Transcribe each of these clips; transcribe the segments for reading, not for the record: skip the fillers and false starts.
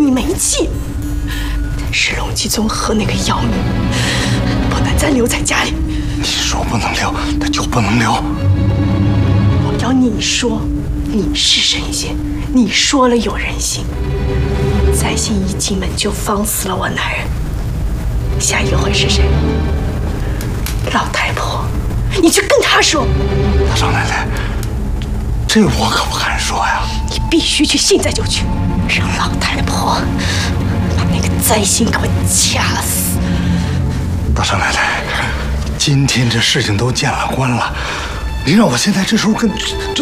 你没气。但是龙继宗和那个妖女不能再留在家里。 你说不能留，那就不能留。 我要你说你是神仙，你说了有人信。在信一进门就放死了我男人，下一个会是谁？老太婆，你去跟她说。 大少奶奶，这我可不敢说呀。 你必须去，现在就去，让老太婆把那个灾星给我掐死。 大少奶奶，今天这事情都见了官了，您让我现在这时候跟这，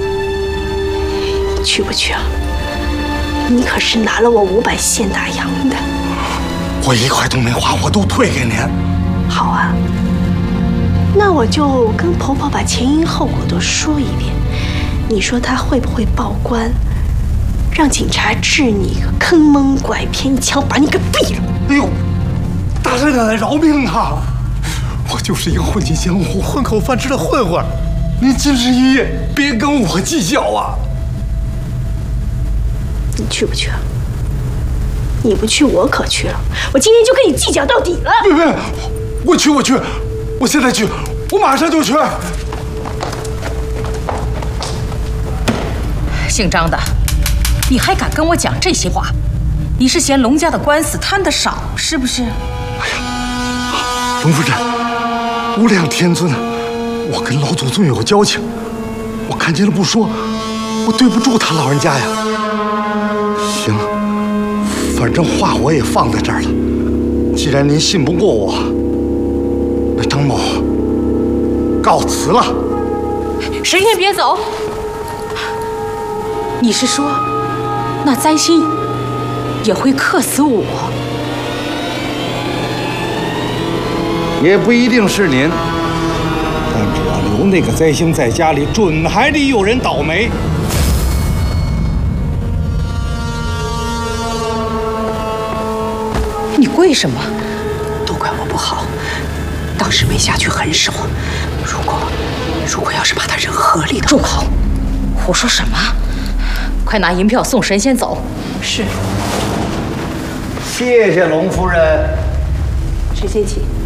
你去不去啊？你可是拿了我500现大洋的。 我1块都没花，我都退给您。 好啊，那我就跟婆婆把前因后果都说一遍。你说她会不会报官，让警察治你个坑蒙拐骗，一枪把你给毙了？ 哎呦，大少奶奶饶命啊！我就是一个混进江湖、混口饭吃的混混，您今日一夜别跟我计较啊！ 你去不去啊？你不去，我可去了。我今天就跟你计较到底了。 别，我去，我现在去，我马上就去。 姓张的，你还敢跟我讲这些话？你是嫌龙家的官司贪得少，是不是？ 哎呀，龙夫人，无量天尊，我跟老祖宗有交情，我看见了不说，我对不住他老人家呀。行，反正话我也放在这儿了。既然您信不过我，那张某告辞了。 神仙别走！你是说，那灾星也会克死我？ 也不一定是您，但只要留那个灾星在家里，准还得有人倒霉。 你为什么？ 都怪我不好，当时没下去狠手。如果要是把他扔河里的， 住口！胡说什么？快拿银票送神仙走。 是。 谢谢龙夫人。 神仙起。